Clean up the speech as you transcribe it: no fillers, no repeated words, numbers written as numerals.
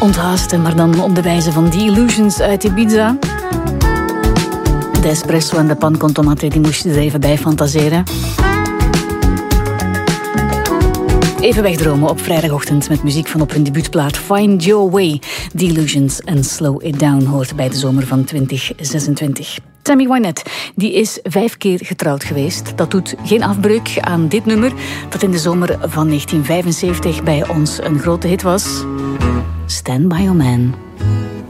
Onthaasten, maar dan op de wijze van The Illusions uit Ibiza. De espresso en de pan con tomate, die moest je er even bij fantaseren. Even wegdromen op vrijdagochtend met muziek van op hun debuutplaat Find Your Way. The Illusions en Slow It Down hoort bij de zomer van 2026. Tammy Wynette, die is 5 keer getrouwd geweest. Dat doet geen afbreuk aan dit nummer, dat in de zomer van 1975 bij ons een grote hit was. Stand By Your Man.